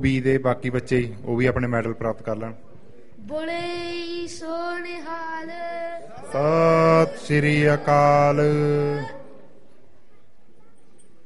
B ਦੇ ਬਾਕੀ ਬੱਚੇ ਉਹ ਵੀ ਆਪਣੇ ਮੈਡਲ ਪ੍ਰਾਪਤ ਕਰ ਲੈਣ। ਬੋਲੇ ਸੋ ਨਿਹਾਲ। ਸਤਿ ਸ਼੍ਰੀ ਅਕਾਲ।